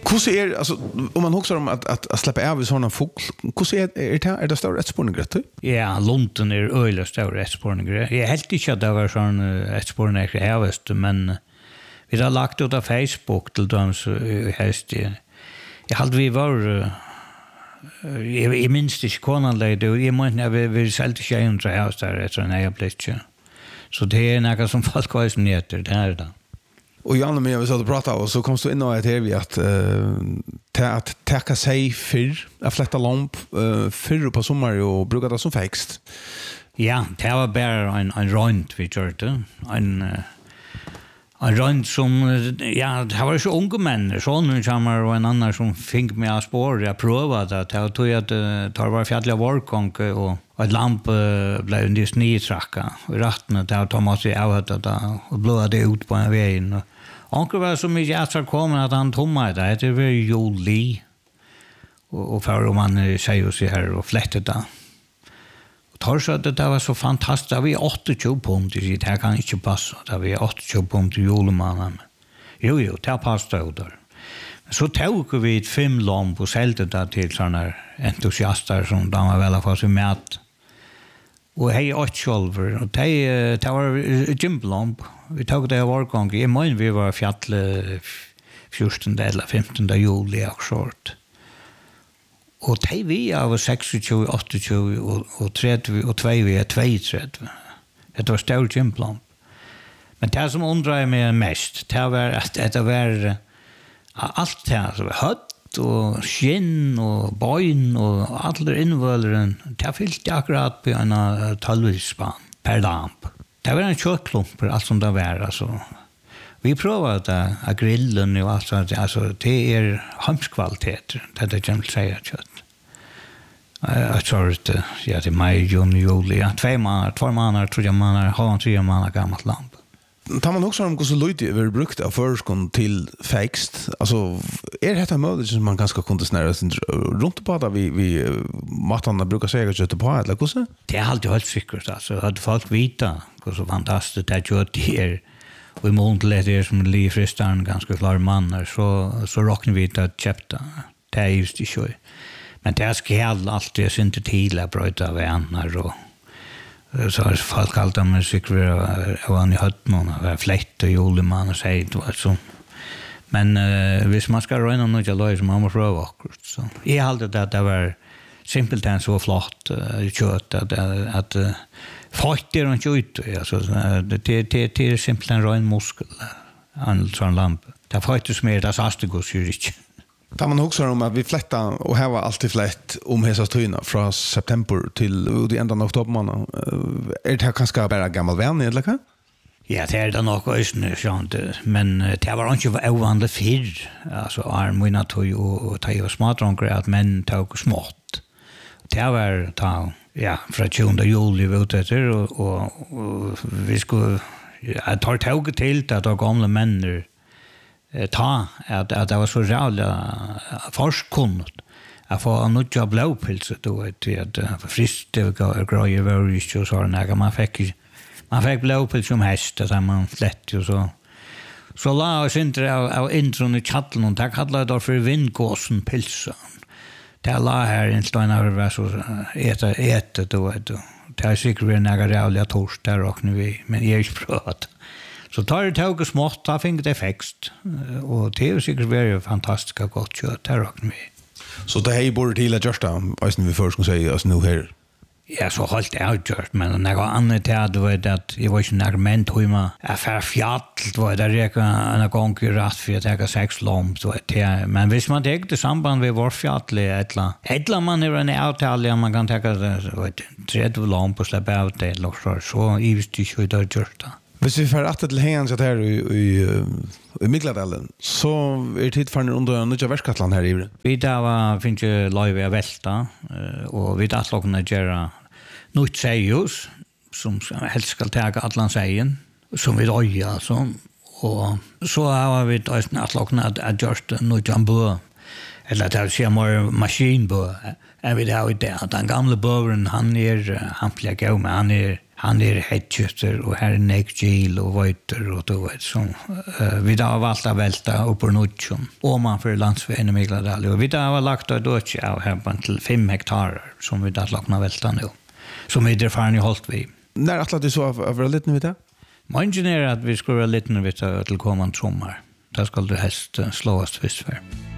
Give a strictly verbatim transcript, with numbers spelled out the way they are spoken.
Hur är alltså om man huxar om att att, att släppa av såna fågel hur är är det är det stor rättspårning rätt? Ja, London är öle stor rättspårning. Jag helt inte att det var sån rättspårning här väst men vi har lagt ut på Facebook till dem så helst jag hade vi var jag, jag minns inte konan lejde och jag måste när vi, vi säljde tjejen till hus där efter en egen plats. Så det är något som folk har som heter, det är det. Och Janne med vi så att prata och så kom du in och att vi att ta att täcka sig för att flätta lamp för på sommar och brukar det som fäxt. Ja, det var bara en en rund vi gjorde. En en rund som ja, det var så unga män, sån som och en annan som fick mig att spår. Jag provade att jag tog att ta var fjälliga vårkonk och och ett lamp blev under snötracka och ratten där Thomas i avhött att och blåade ut på en väg och onkel var så mycket att så kom att han tomma det det var juli och och för om man säger så här och flättet där och tar så att det var så fantastiskt vi åttio punkter i det här kan inte passa där vi åttio punkter julemannen jo jo det passar där så tog vi ett fem lamp och sålde det till såna entusiaster som de var väl för sig med och hej åt själver och det det var gymplamp vi tog det var gång i mån vi var fjäll fjortonde eller femtonde juli och short och det vi av sextio åttio och och trettio och två vi är tjugotre det var stor gymplamp men det som undrar mig mest det var att det var allt det här så hött och skinn och bojn och alla invålaren det fyllt akkurat på en tolvspan per lamp. Det var en köttklump allt som det var alltså. Vi provade att grillen och allt sånt alltså det är hemskvalitet det det kan säga kött. Jag tror att ja det maj juni juli ja, två månader två månader tror jag man har tre månader gammalt lamp. Tar man också om hur så lite över brukt av förskon till fäxt alltså är det här möjligt som man ganska kunde snära runt på där vi vi matarna brukar säga att köta på eller hur så det är alltid helt säkert alltså hade folk vita hur så fantastiskt det gör det är och i månad det som liv fristan ganska klar mannar så så rockar vi att köpta det är just det så men det ska alltid inte till att bryta vänner och så har folk alltid med sig och han i hött någon av fläkt och juleman och säger det var så men uh, hvis man ska röna något jag löser man måste pröva akkurat så jag hade det att det var simpelt en så flott uh, kött att, att uh, fakt är inte ut alltså, det, det, det är simpelt en rön muskel en sån lamp det är faktiskt mer det astigos ju inte. Tar man också om att vi flättar och här var alltid flätt om hela tiden från september till det ända av oktober. Är det här kanske bara gammal vän eller vad? Ja, det är det nog också men det var inte ovanligt fyr. Alltså armina tog och ta och smådronker att män tog smått. Det var ta ja, från tjugonde juli ute efter och, och, och vi skulle ja, ta tåget till att de gamla män ta att att det var så jävla forskkunnigt att få något jobb blåpilse då att att friskt det går ju väldigt så så när man fick man fick blåpilse som häst där man slätt och så så la oss inte av intron i chatten och tack hade då för vindgåsen pilsen det la här en stenar var så äta äta då då det är säkert några jävla torsk där och nu men jag är inte pratat. Så tar det tåg och smått, ta fink det fäxt. Och det är säkert väldigt fantastiska gott kött där och med. Så det här borde till att göra det, vi först ska säga oss nu här? Ja, så hållt det utgjort, men något annat här, det var att jag var inte en argument hur man är för fjall, det var det räcker en gång i rätt för att jag sex långt. Men hvis man tänker det samband med vår fjall, eller eller man är en avtal, man kan tänka det tredje långt och släppa av det, så i visst det hur det gjort det. Hvis vi får att det häns att här i i, i Mikladalen så är det tid för en under nya verkskatlan här i. Vi där var finns ju live att välta och vi där slogna göra nytt sejus som helst ska ta Atlant sejen som vi doja så och så har vi då snart slogna att just nytt jambö eller det ser mer maskinbö är vi där ute att den gamla bövren han är han plägar med han är han är hedgeter och här är nekgil och vöjter och då vet som uh, vi har valt att välta upp på nutjon och man för landsvägen i Mikladal och vi har lagt att då av här till fem hektar som vi har lagt att välta nu som vi är fan i hållt vi. När att du så av lite vet det? Man ingenjörer att vi skulle vara lite vet till kommande sommar. Där ska det helst slås först för.